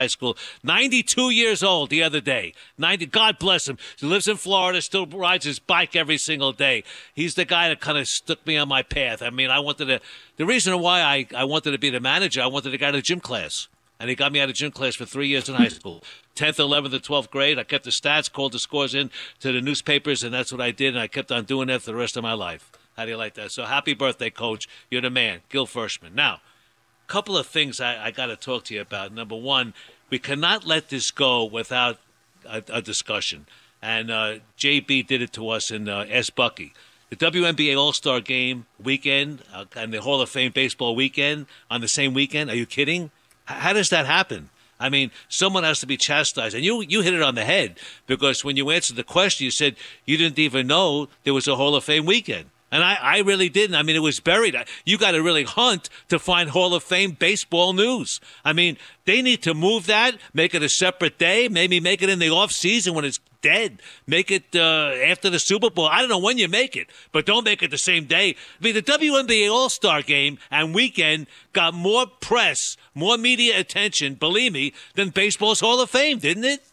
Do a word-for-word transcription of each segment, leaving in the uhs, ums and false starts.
high school. ninety-two years old the other day. ninety. God bless him. He lives in Florida, still rides his bike every single day. He's the guy that kind of stuck me on my path. I mean, I wanted to – the reason why I, I wanted to be the manager, I wanted to get out of gym class. And he got me out of gym class for three years in high school. tenth, eleventh, and twelfth grade. I kept the stats, called the scores in to the newspapers, and that's what I did, and I kept on doing that for the rest of my life. How do you like that? So happy birthday, Coach. You're the man, Gil Freshman. Now, a couple of things I, I got to talk to you about. Number one, we cannot let this go without a, a discussion. And uh, J B did it to us in uh, Ask Bucky. The W N B A All-Star Game weekend uh, and the Hall of Fame baseball weekend on the same weekend. Are you kidding? How does that happen? I mean, someone has to be chastised. And you you hit it on the head, because when you answered the question, you said you didn't even know there was a Hall of Fame weekend. And I, I really didn't. I mean, it was buried. You got to really hunt to find Hall of Fame baseball news. I mean, they need to move that, make it a separate day, maybe make it in the off season when it's dead. Make it uh, after the Super Bowl. I don't know when you make it, but don't make it the same day. I mean, the W N B A All-Star Game and weekend got more press, more media attention, believe me, than baseball's Hall of Fame, didn't it?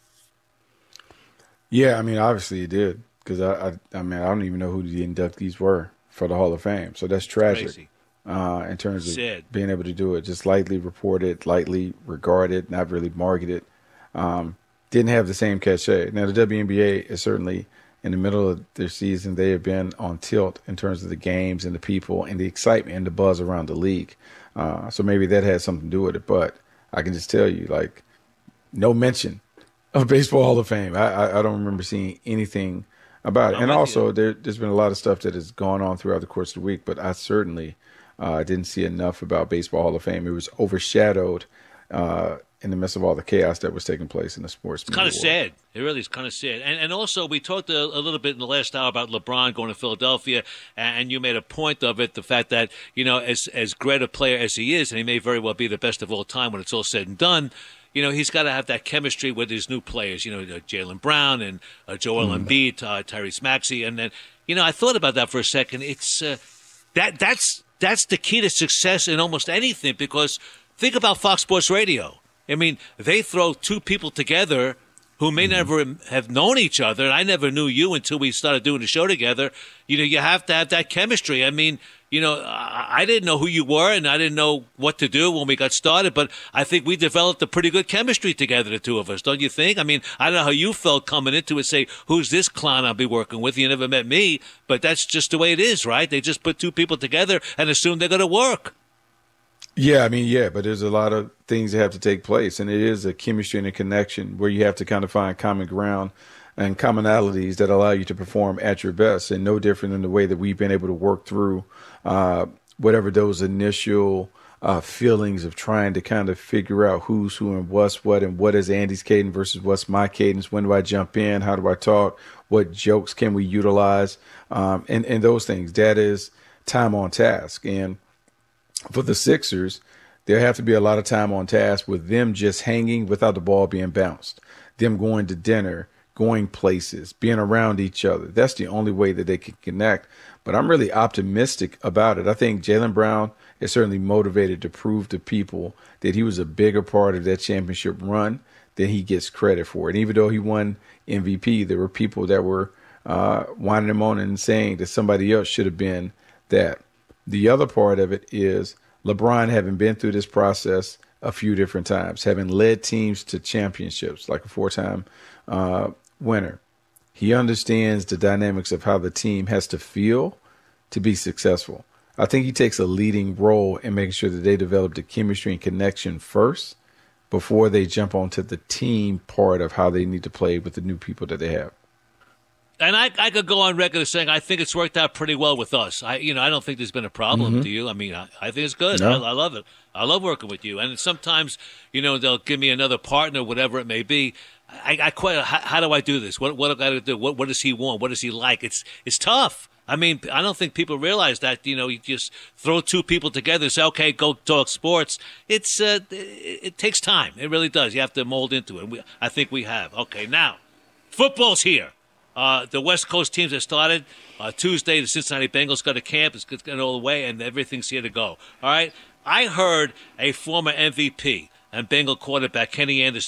Yeah, I mean, obviously it did. Because I, I, I mean, I don't even know who the inductees were for the Hall of Fame. So that's tragic uh, in terms of Sad. being able to do it. Just lightly reported, lightly regarded, not really marketed. Um, didn't have the same cachet. Now, the W N B A is certainly in the middle of their season. They have been on tilt in terms of the games and the people and the excitement and the buzz around the league. Uh, so maybe that had something to do with it. But I can just tell you, like, no mention of Baseball Hall of Fame. I, I, I don't remember seeing anything about it. I'm and also, you. there, there's been a lot of stuff that has gone on throughout the course of the week, but I certainly uh, didn't see enough about Baseball Hall of Fame. It was overshadowed uh, in the midst of all the chaos that was taking place in the sports media. It's kind of sad. It really is kind of sad. And and also, we talked a, a little bit in the last hour about LeBron going to Philadelphia, and you made a point of it, the fact that, you know, as, as great a player as he is, and he may very well be the best of all time when it's all said and done, you know, he's got to have that chemistry with his new players, you know, uh, Jaylen Brown and uh, Joel mm. Embiid, uh, Tyrese Maxey. And then, you know, I thought about that for a second. It's uh, that that's that's the key to success in almost anything, because think about Fox Sports Radio. I mean, they throw two people together who may mm. never have known each other. And I never knew you until we started doing the show together. You know, you have to have that chemistry. I mean, you know, I didn't know who you were, and I didn't know what to do when we got started, but I think we developed a pretty good chemistry together, the two of us, don't you think? I mean, I don't know how you felt coming into it, say, who's this clown I'll be working with? You never met me, but that's just the way it is, right? They just put two people together and assume they're going to work. Yeah, I mean, yeah, but there's a lot of things that have to take place, and it is a chemistry and a connection where you have to kind of find common ground and commonalities that allow you to perform at your best, and no different than the way that we've been able to work through uh, whatever those initial uh, feelings of trying to kind of figure out who's who and what's what, and what is Andy's cadence versus what's my cadence. When do I jump in? How do I talk? What jokes can we utilize? Um, and, and those things. That is time on task. And for the Sixers, there have to be a lot of time on task with them just hanging without the ball being bounced, them going to dinner, going places, being around each other. That's the only way that they can connect. But I'm really optimistic about it. I think Jaylen Brown is certainly motivated to prove to people that he was a bigger part of that championship run than he gets credit for. And even though he won M V P, there were people that were uh, whining and moaning and saying that somebody else should have been that. The other part of it is LeBron having been through this process a few different times, having led teams to championships, like a four-time uh, winner. He understands the dynamics of how the team has to feel to be successful. I think he takes a leading role in making sure that they develop the chemistry and connection first before they jump onto the team part of how they need to play with the new people that they have. And I, I could go on record as saying I think it's worked out pretty well with us. I, you know, I don't think there's been a problem. Mm-hmm. Do you? I mean, I, I think it's good. No. I, I love it. I love working with you. And sometimes, you know, they'll give me another partner, whatever it may be. I, I quite. How, how do I do this? What what do I got to do? What what does he want? What does he like? It's it's tough. I mean, I don't think people realize that. You know, you just throw two people together and say, okay, go talk sports. It's uh, it, it takes time. It really does. You have to mold into it. We, I think we have. Okay, now football's here. Uh, the West Coast teams have started. Uh, Tuesday, the Cincinnati Bengals go to camp. It's going all the way, and everything's here to go. All right? I heard a former M V P, and Bengal quarterback Kenny Anderson